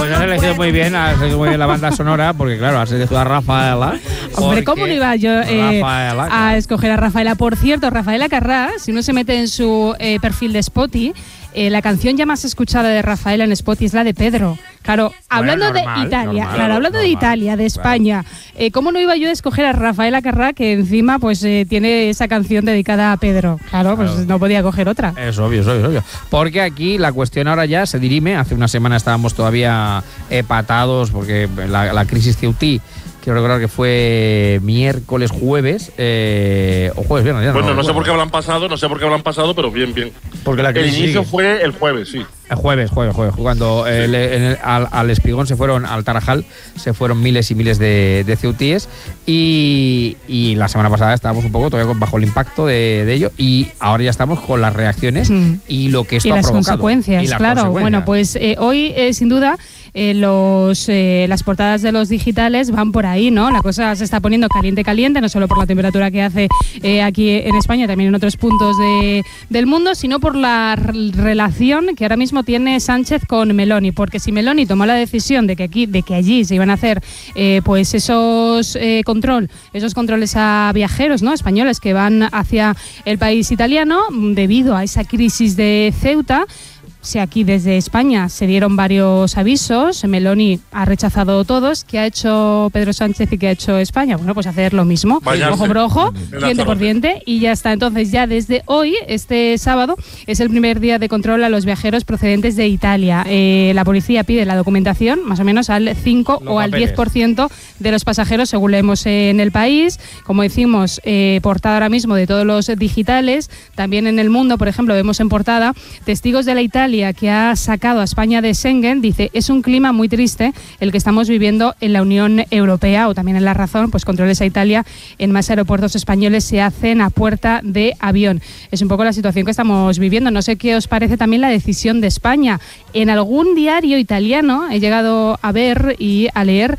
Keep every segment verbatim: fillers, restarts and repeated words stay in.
pues has elegido muy bien, has elegido muy bien la banda sonora, porque claro, has elegido a Rafaela. Hombre, ¿cómo no iba yo eh, Rafaela, a claro. escoger a Rafaela? Por cierto, Rafaela Carrà, si uno se mete en su eh, perfil de Spotify, eh, la canción ya más escuchada de Rafaela en Spotify es la de Pedro. Claro, hablando bueno, normal, de Italia, normal, claro, hablando normal, de Italia, de España, claro. eh, ¿cómo no iba yo a escoger a Rafaela Carrà, que encima pues eh, tiene esa canción dedicada a Pedro? Claro, pues claro. no podía coger otra. Es obvio, es obvio, es obvio. Porque aquí la cuestión ahora ya se dirime. Hace una semana estábamos todavía empatados porque la, la crisis Ceutí, quiero recordar que fue miércoles, jueves, eh, o jueves, viernes. Ya bueno, no, no no sé por qué habrán pasado, no sé por qué habrán pasado, pero bien, bien. Porque la crisis el inicio sigue. fue el jueves, sí. El jueves, jueves, jueves. Cuando sí. el, el, al, al Espigón se fueron, al Tarajal, se fueron miles y miles de, de ceutíes. Y, y la semana pasada estábamos un poco todavía bajo el impacto de, de ello. Y ahora ya estamos con las reacciones mm. y lo que esto y ha las provocado. Consecuencias, y las claro. consecuencias. Bueno, pues eh, hoy, eh, sin duda, eh, los, eh, las portadas de los digitales van por ahí, ¿no? La cosa se está poniendo caliente, caliente, no solo por la temperatura que hace eh, aquí en España, también en otros puntos de, del mundo, sino por la relación que ahora mismo tiene Sánchez con Meloni, porque si Meloni tomó la decisión de que aquí, de que allí se iban a hacer eh, pues esos eh, control, esos controles a viajeros, ¿no?, españoles que van hacia el país italiano debido a esa crisis de Ceuta. Si aquí desde España se dieron varios avisos, Meloni ha rechazado todos. ¿Qué ha hecho Pedro Sánchez y qué ha hecho España? Bueno, pues hacer lo mismo, Vayarse. ojo por ojo, diente por diente, y ya está. Entonces ya desde hoy, este sábado, es el primer día de control a los viajeros procedentes de Italia. Eh, la policía pide la documentación más o menos al cinco los o al papeles. diez por ciento de los pasajeros, según leemos en el país. Como decimos, eh, portada ahora mismo de todos los digitales. También en El Mundo, por ejemplo, vemos en portada testigos de la Italia que ha sacado a España de Schengen. Dice, es un clima muy triste el que estamos viviendo en la Unión Europea. O también en La Razón, pues controles a Italia en más aeropuertos españoles se hacen a puerta de avión. Es un poco la situación que estamos viviendo. No sé qué os parece también la decisión de España. En algún diario italiano he llegado a ver y a leer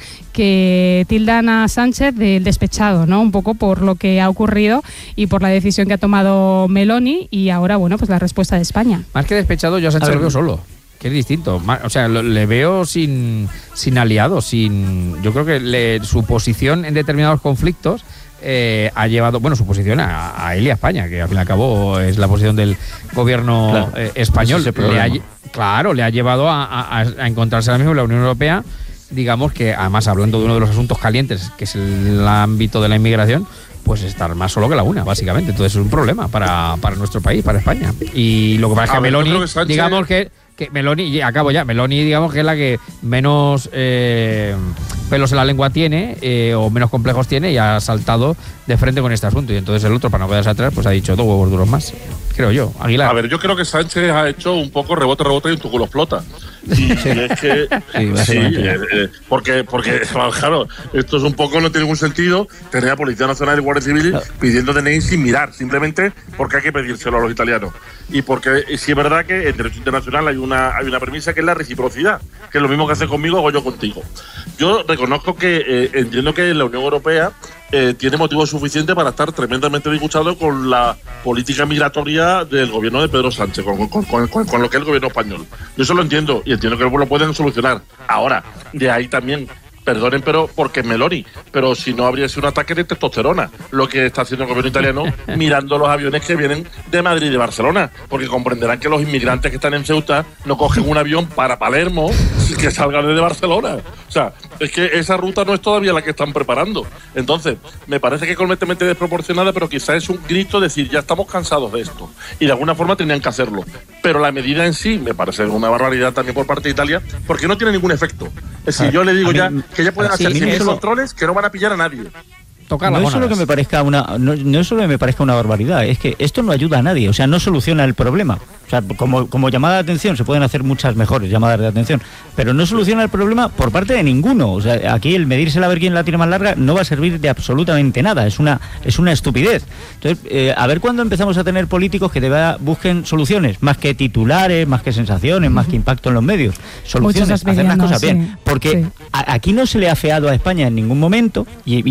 que tildan a Sánchez del despechado, ¿no? Un poco por lo que ha ocurrido y por la decisión que ha tomado Meloni, y ahora, bueno, pues la respuesta de España. Más que despechado, yo a Sánchez lo veo solo, que es distinto. O sea, lo, le veo sin, sin aliados, sin. Yo creo que le, su posición en determinados conflictos eh, ha llevado, bueno, su posición a, a él y a España, que al fin y al cabo es la posición del gobierno claro, eh, español. Le ha, claro, le ha llevado a, a, a encontrarse ahora mismo en la Unión Europea. Digamos que, además, hablando de uno de los asuntos calientes, que es el ámbito de la inmigración, pues estar más solo que la una, básicamente. Entonces es un problema para, para nuestro país, para España. Y lo que pasa es que ver, Meloni, que Sánchez... digamos que, que Meloni, y acabo ya, Meloni, digamos que es la que menos eh, pelos en la lengua tiene, eh, o menos complejos tiene, y ha saltado de frente con este asunto. Y entonces el otro, para no quedarse atrás, pues ha dicho dos huevos duros más, creo yo. Aguilar. A ver, yo creo que Sánchez ha hecho un poco rebote, rebote y tu culo explota. Y sí. es que sí, sí eh, eh, porque, porque claro, esto es un poco, no tiene ningún sentido tener a Policía Nacional y Guardia Civil claro. pidiendo D N I sin mirar, simplemente porque hay que pedírselo a los italianos. Y porque si es verdad que en derecho internacional hay una, hay una premisa que es la reciprocidad, que es lo mismo que haces conmigo, hago yo contigo. Yo reconozco que eh, entiendo que la Unión Europea eh, tiene motivos suficientes para estar tremendamente disgustado con la política migratoria del gobierno de Pedro Sánchez, con, con, con, con, con lo que es el gobierno español. Yo eso lo entiendo y entiendo que lo pueden solucionar. Ahora, de ahí también, perdonen, pero porque es Meloni, pero si no habría sido un ataque de testosterona lo que está haciendo el gobierno italiano mirando los aviones que vienen de Madrid y de Barcelona, porque comprenderán que los inmigrantes que están en Ceuta no cogen un avión para Palermo que salgan desde Barcelona. O sea, es que esa ruta no es todavía la que están preparando. Entonces, me parece que es completamente desproporcionada, pero quizás es un grito decir, ya estamos cansados de esto, y de alguna forma tenían que hacerlo. Pero la medida en sí me parece una barbaridad también por parte de Italia, porque no tiene ningún efecto. Es decir, yo le digo ya que ya pueden hacer cien mil controles que no van a pillar a nadie. No es solo que me parezca una no, no es solo que me parezca una barbaridad, es que esto no ayuda a nadie, o sea, no soluciona el problema. O sea, como, como llamada de atención se pueden hacer muchas mejores llamadas de atención, pero no soluciona el problema por parte de ninguno. O sea, aquí el medírsela a ver quién la tiene más larga no va a servir de absolutamente nada, es una es una estupidez. Entonces, eh, a ver cuándo empezamos a tener políticos que de verdad busquen soluciones, más que titulares, más que sensaciones, más que impacto en los medios. Soluciones, hacer las cosas sí, bien. Porque sí. a, aquí no se le ha afeado a España en ningún momento, y, y